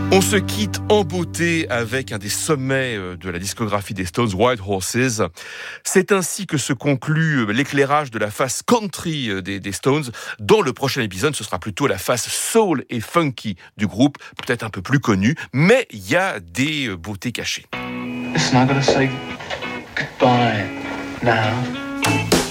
On se quitte en beauté avec un des sommets de la discographie des Stones, White Horses. C'est ainsi que se conclut l'éclairage de la face country des Stones. Dans le prochain épisode, ce sera plutôt la face soul et funky du groupe, peut-être un peu plus connue, mais il y a des beautés cachées. Listen, I gotta say goodbye now.